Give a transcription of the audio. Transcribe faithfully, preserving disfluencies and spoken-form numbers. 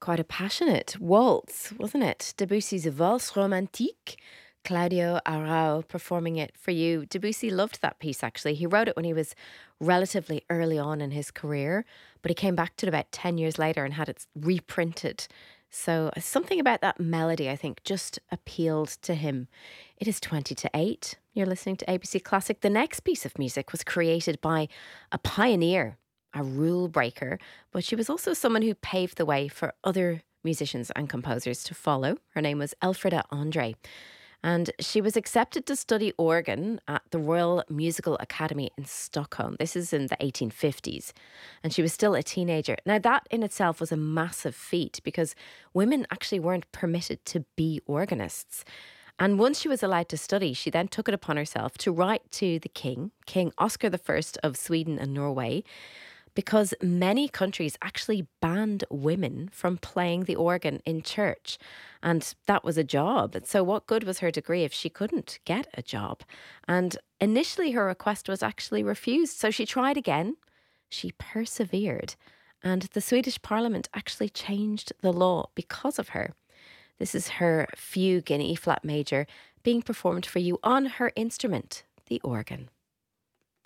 Quite a passionate waltz, wasn't it? Debussy's Valse Romantique. Claudio Arrau performing it for you. Debussy loved that piece actually. He wrote it when he was relatively early on in his career, but he came back to it about ten years later and had it reprinted. So uh, something about that melody, I think, just appealed to him. It is twenty to eight. You're listening to A B C Classic. The next piece of music was created by a pioneer, a rule breaker, but she was also someone who paved the way for other musicians and composers to follow. Her name was Elfrida Andre, and she was accepted to study organ at the Royal Musical Academy in Stockholm. This is in the eighteen fifties, and she was still a teenager. Now, that in itself was a massive feat because women actually weren't permitted to be organists. And once she was allowed to study, she then took it upon herself to write to the king, King Oscar the First of Sweden and Norway, because many countries actually banned women from playing the organ in church. And that was a job. And so what good was her degree if she couldn't get a job? And initially her request was actually refused. So she tried again. She persevered. And the Swedish Parliament actually changed the law because of her. This is her fugue in E-flat major being performed for you on her instrument, the organ.